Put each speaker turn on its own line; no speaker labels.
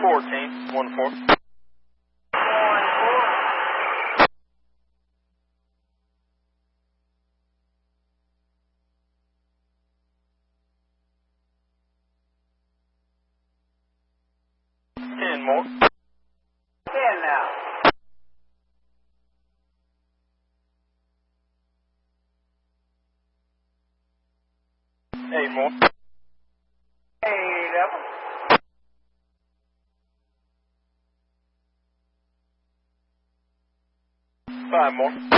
14, 1-4. 10 more.
10 now.
8 more.
8 up.
5 more.